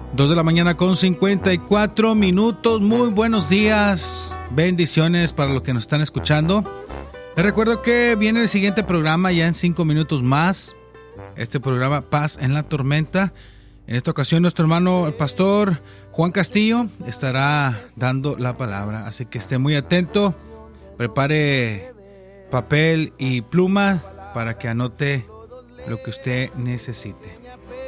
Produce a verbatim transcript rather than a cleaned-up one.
dos de la mañana con cincuenta y cuatro minutos. Muy buenos días, bendiciones para los que nos están escuchando. Les recuerdo que viene el siguiente programa ya en cinco minutos más. Este programa Paz en la Tormenta. En esta ocasión nuestro hermano el pastor Juan Castillo estará dando la palabra, así que esté muy atento. Prepare papel y pluma para que anote lo que usted necesite.